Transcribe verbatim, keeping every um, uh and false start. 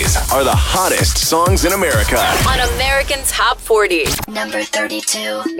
These are the hottest songs in America on American Top forty. Number thirty-two.